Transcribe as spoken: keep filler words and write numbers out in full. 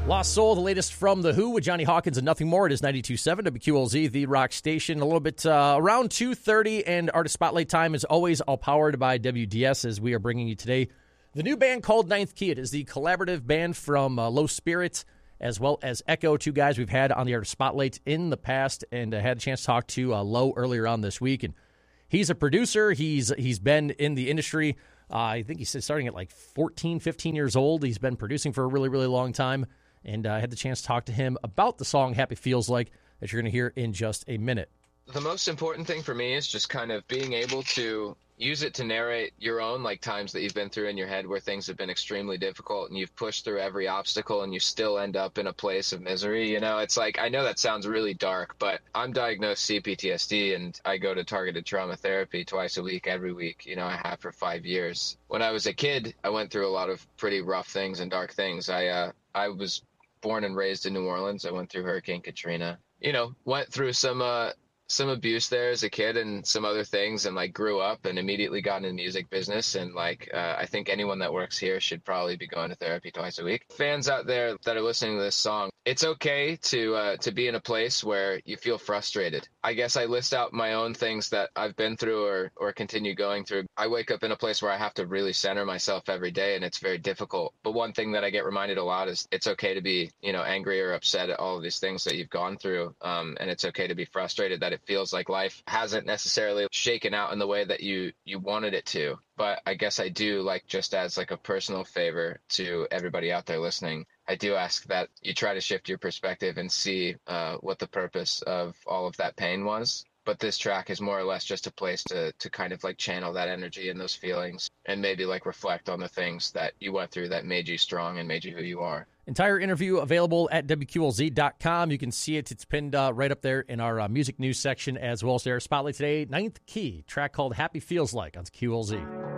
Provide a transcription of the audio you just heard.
Lost Soul, the latest from The Who with Johnny Hawkins and Nothing More. It is ninety-two point seven W Q L Z, the rock station. A little bit uh, around two thirty, and Artist Spotlight time is always all powered by W D S as we are bringing you today the new band called Ninth Key. It is the collaborative band from uh, Low Spirits as well as Echo, two guys we've had on the Artist Spotlight in the past, and I uh, had a chance to talk to uh, Low earlier on this week. And he's a producer. He's He's been in the industry. Uh, I think he's starting at like fourteen, fifteen years old. He's been producing for a really, really long time. And uh, I had the chance to talk to him about the song Happy Feels Like that you're going to hear in just a minute. The most important thing for me is just kind of being able to use it to narrate your own, like, times that you've been through in your head where things have been extremely difficult and you've pushed through every obstacle and you still end up in a place of misery. You know, it's like, I know that sounds really dark, but I'm diagnosed C P T S D and I go to targeted trauma therapy twice a week, every week. You know, I have for five years. When I was a kid, I went through a lot of pretty rough things and dark things. I, uh, I was born and raised in New Orleans. I went through Hurricane Katrina, you know, went through some, uh, some abuse there as a kid and some other things, and like grew up and immediately got in the music business. And like, uh, I think anyone that works here should probably be going to therapy twice a week. Fans out there that are listening to this song, it's okay to, uh, to be in a place where you feel frustrated. I guess I list out my own things that I've been through or, or continue going through. I wake up in a place where I have to really center myself every day, and it's very difficult. But one thing that I get reminded a lot is it's okay to be, you know, angry or upset at all of these things that you've gone through. Um, and it's okay to be frustrated that it feels like life hasn't necessarily shaken out in the way that you, you wanted it to. But I guess I do, like, just as like a personal favor to everybody out there listening, I do ask that you try to shift your perspective and see uh, what the purpose of all of that pain was. But this track is more or less just a place to, to kind of like channel that energy and those feelings and maybe like reflect on the things that you went through that made you strong and made you who you are. Entire interview available at W Q L Z dot com. You can see it. It's pinned uh, right up there in our uh, music news section as well as their Spotlight today. Ninth Key, track called Happy Feels Like on Q L Z.